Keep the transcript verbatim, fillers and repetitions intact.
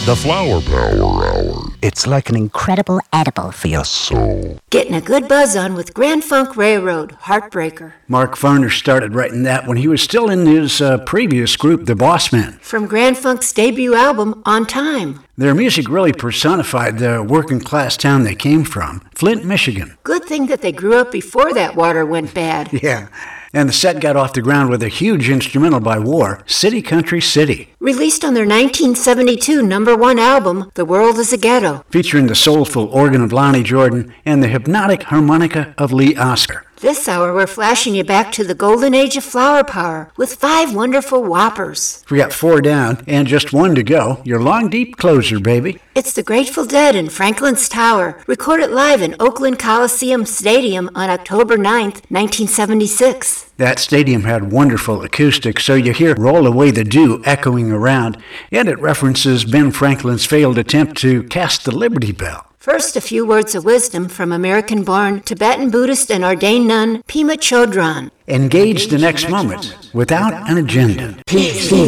The Flower Power Hour. It's like an incredible edible for your soul. Getting a good buzz on with Grand Funk Railroad, Heartbreaker. Mark Farner started writing that when he was still in his uh, previous group, The Bossmen. From Grand Funk's debut album, On Time. Their music really personified the working class town they came from, Flint, Michigan. Good thing that they grew up before that water went bad. Yeah. And the set got off the ground with a huge instrumental by War, City Country City. Released on their nineteen seventy-two number one album, The World is a Ghetto. Featuring the soulful organ of Lonnie Jordan and the hypnotic harmonica of Lee Oskar. This hour, we're flashing you back to the golden age of flower power with five wonderful whoppers. We got four down and just one to go. Your long, deep closer, baby. It's the Grateful Dead in Franklin's Tower, recorded live in Oakland Coliseum Stadium on October ninth, nineteen seventy-six. That stadium had wonderful acoustics, so you hear Roll Away the Dew echoing around, and it references Ben Franklin's failed attempt to cast the Liberty Bell. First, a few words of wisdom from American-born Tibetan Buddhist and ordained nun Pema Chodron. Engage the next moment without an agenda. Peace.